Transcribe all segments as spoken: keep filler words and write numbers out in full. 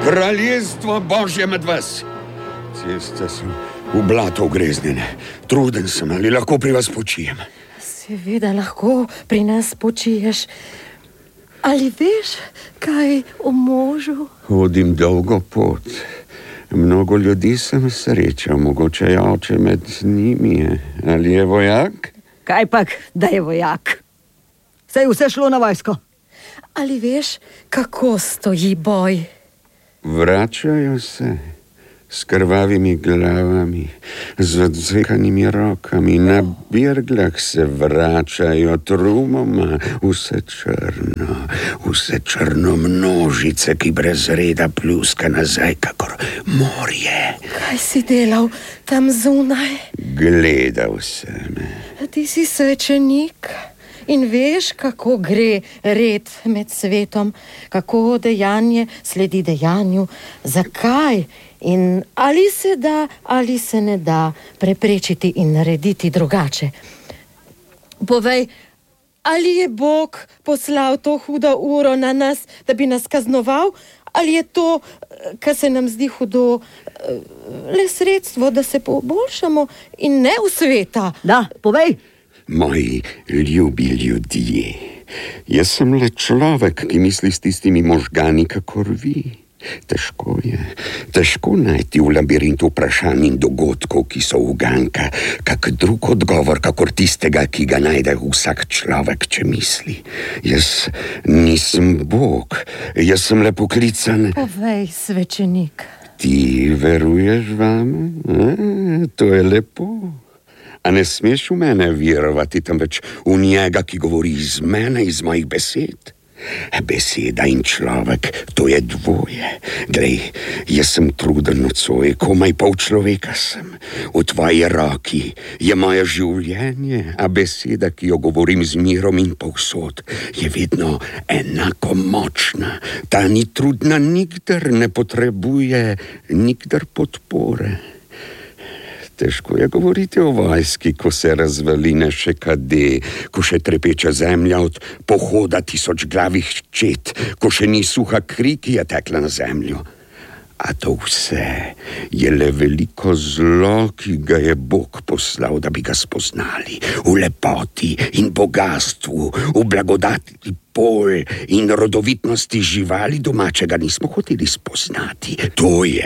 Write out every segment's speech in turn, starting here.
Kraljestvo Božje med vas. Ceste so v blato ugreznjene. Truden sem, ali lahko pri vas počijem? Seveda lahko pri nas počiješ. Ali veš, kaj o možu? Hodim dolgo pot. Mnogo ljudi sem srečal, mogoče je oče med njimi. Ali je vojak? Kaj pak, da je vojak? Saj vse šlo na vojsko. Ali veš, kako stoji boj? Vračajo se s krvavimi glavami, z odzvekanimi rokami, na birglah se vračajo trumoma, vse črno, vse črno množice, ki brez reda pljuska nazaj, kakor morje. Kaj si delal tam zunaj? Gledal sem. Ti si svečenik in veš, kako gre red med svetom, kako dejanje sledi dejanju, zakaj in ali se da, ali se ne da preprečiti in narediti drugače. Povej, ali je Bog poslal to hudo uro na nas, da bi nas kaznoval, ali je to, kar se nam zdi hudo, le sredstvo, da se poboljšamo in ne v sveta? Da, povej. Moji ljubi ljudje, jaz sem le človek, ki misli s tistimi možgani, kakor vi. Težko je, težko najti v labirintu vprašanj in dogodkov, ki so uganka, kak drug odgovor, kakor tistega, ki ga najde vsak človek, če misli. Jaz nisem Bog, jaz sem le poklican. Povej, svečenik. Ti veruješ vame? A, to je lepo. A ne smeš v mene verovati, temveč v njega, ki govori iz mene, iz mojih besed? Beseda in človek, to je dvoje. Glej, jaz sem truden nocoj, komaj pol človeka sem. V tvoji roki je moje življenje, a beseda, ki jo govorim z mirom in povsod, je vedno enako močna. Ta ni trudna, nikdar ne potrebuje nikdar podpore. Težko je govoriti o vojski, ko se razvaline še kade, ko še trepeča zemlja od pohoda tisoč glavih čet, ko še ni suha kri, ki je tekla na zemljo. A to vse je le veliko zlo, ki ga je Bog poslal, da bi ga spoznali. V lepoti in bogastvu, v blagodati pol in rodovitnosti živali domačega nismo hoteli spoznati. To je.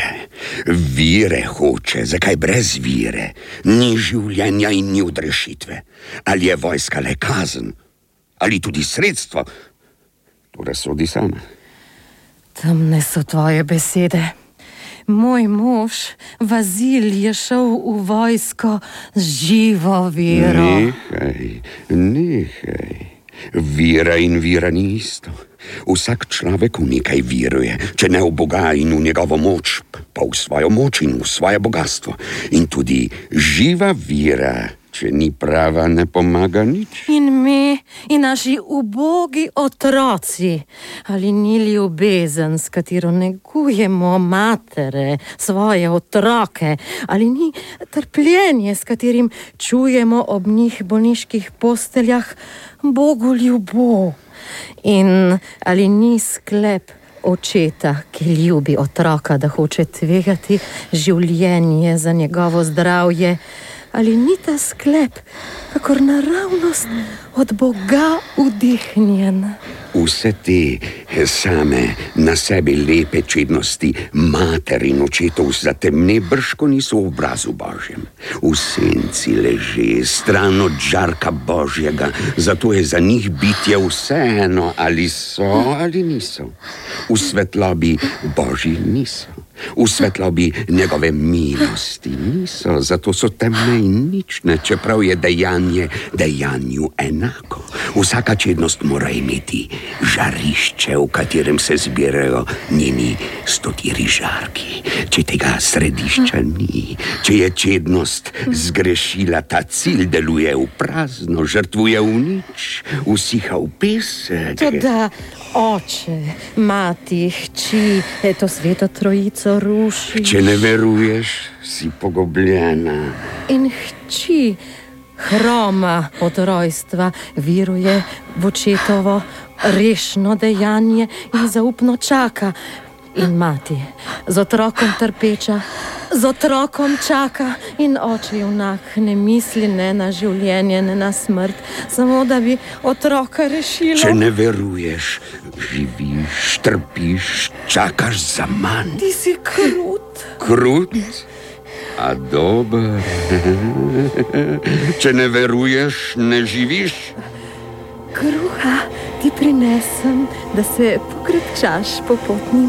Vire hoče, zakaj brez vire? Ni življenja in ni odrešitve. Ali je vojska le kazen? Ali tudi sredstvo? To razsodi sama. Temne so tvoje besede. Moj mož, Vazil, je šel v vojsko z živo vero. Nehaj, nehaj. Vira in vira ni isto. Vsak človek v nekaj veruje, če ne v Boga in v njegovo moč, pa v svojo moč in v svoje bogatstvo. In tudi živa vira, če ni prava, ne pomaga nič. In mi, in naši ubogi otroci, ali ni ljubezen, s katero negujemo matere, svoje otroke, ali ni trpljenje, s katerim čujemo ob njih bolniških posteljah Bogu ljubo. In ali ni sklep očeta, ki ljubi otroka, da hoče tvegati življenje za njegovo zdravje, ali ni ta sklep, kakor naravnost od Boga vdihnjen? Vse te same na sebi lepe čednosti mater in očetov zatemne brško niso v obrazu Božjem. V senci leže, stran od žarka Božjega, zato je za njih bitje vseeno, ali so ali niso. V svetlobi Božji niso. V svetlobi njegove milosti niso, zato so temne in nične, čeprav je dejanje dejanju enako. Vsaka čednost mora imeti žarišče, v katerem se zbirajo njeni stotiri žarki. Če tega središča ni, če je čednost zgrešila ta cilj, deluje v prazno, žrtvuje v nič, usiha v pesek. Toda oče, mati, hči, to sveto trojico ruši. Če ne veruješ, si pogobljena. In hči hroma od rojstva viruje v očetovo rešno dejanje in zaupno čaka. In mati, z otrokom trpeča, z otrokom čaka in oče junak ne misli ne na življenje, ne na smrt, samo da bi otroka rešila. Če ne veruješ, živiš, trpiš, čakaš za manj. Ti si krut. Krut? A dober. Če ne veruješ, ne živiš. Kruha ti prinesem, da se pokrepčaš po potni